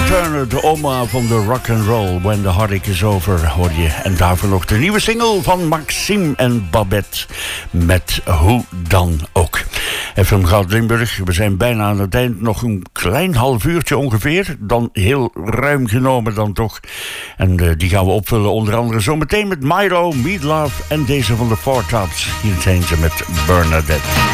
Turner, de oma van de rock and roll. When the Heartache is Over, hoor je. En daarvoor nog de nieuwe single van Maxime en Babette met Hoe dan ook. FM Goud Limburg, we zijn bijna aan het eind. Nog een klein half uurtje ongeveer. Dan heel ruim genomen dan toch. En die gaan we opvullen onder andere zometeen met Milo, Meat Love en deze van de Four Tops. Hier zijn ze met Bernadette.